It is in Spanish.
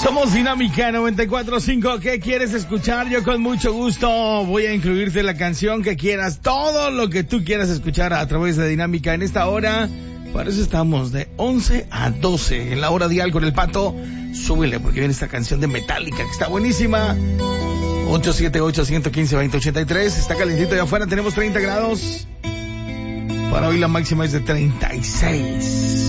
Somos Dinámica 94.5. ¿Qué quieres escuchar? Yo con mucho gusto voy a incluirte la canción que quieras, todo lo que tú quieras escuchar a través de Dinámica en esta hora. Para eso estamos de 11 a 12 en la hora dial con el Pato. Súbele porque viene esta canción de Metallica que está buenísima. 878-115-2083. Está calentito allá afuera, tenemos 30 grados. Para hoy la máxima es de 36.